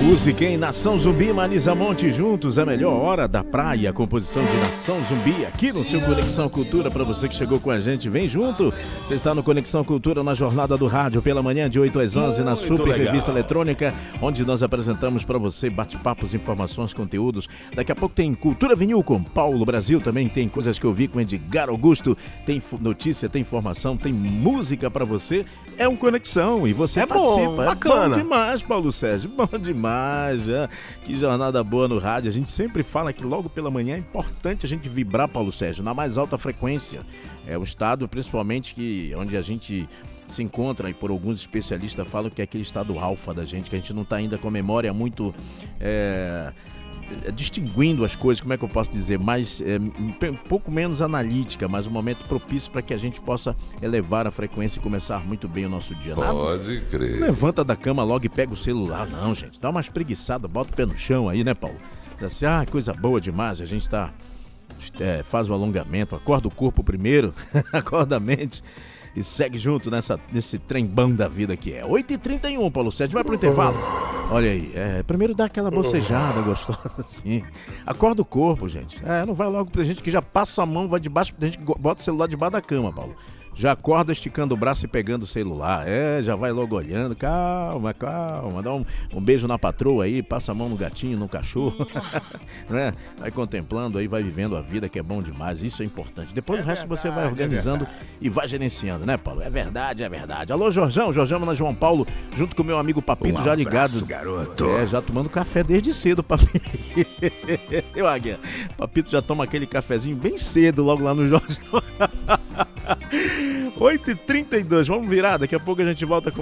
Música em Nação Zumbi, Marisa Monte juntos, a melhor hora da praia, a composição de Nação Zumbi, aqui no seu Conexão Cultura. Para você que chegou com a gente, vem junto. Você está no Conexão Cultura, na jornada do rádio, pela manhã de 8 às 11, na Super Revista Eletrônica, onde nós apresentamos para você bate-papos, informações, conteúdos. Daqui a pouco tem Cultura Vinil com Paulo Brasil, também tem Coisas que eu vi com Edgar Augusto, tem notícia, tem informação, tem música para você. É um Conexão e você participa. Bom, bacana. É bom demais, Paulo Sérgio, bom demais, já. Que jornada boa no rádio. A gente sempre fala que logo pela manhã é importante a gente vibrar, Paulo Sérgio, na mais alta frequência. É um estado, principalmente, onde a gente se encontra, e por alguns especialistas falam que é aquele estado alfa da gente, que a gente não está ainda com a memória muito... distinguindo as coisas, como é que eu posso dizer, um pouco menos analítica, mas um momento propício para que a gente possa elevar a frequência e começar muito bem o nosso dia. Pode crer. Levanta da cama logo e pega o celular, não, gente, dá uma espreguiçada, bota o pé no chão aí, né, Paulo? Assim, coisa boa demais, a gente faz o alongamento, acorda o corpo primeiro, acorda a mente e segue junto nesse trem-bão da vida que é. 8h31, Paulo Sérgio, vai pro intervalo. Olha aí, primeiro dá aquela bocejada gostosa assim. Acorda o corpo, gente. Não vai logo pra gente que já passa a mão, vai debaixo, a gente bota o celular debaixo da cama, Paulo. Já acorda esticando o braço e pegando o celular. Já vai logo olhando. Calma. Dá um beijo na patroa aí, passa a mão no gatinho, no cachorro. Né? Vai contemplando aí, vai vivendo a vida, que é bom demais. Isso é importante. Depois o resto você vai organizando e vai gerenciando, né, Paulo? É verdade. Alô, Jorjão na João Paulo, junto com o meu amigo Papito, já ligado. Garoto. Já tomando café desde cedo, Papito. Águia. Papito já toma aquele cafezinho bem cedo, logo lá no Jorjão. 8h32, vamos virar, daqui a pouco a gente volta com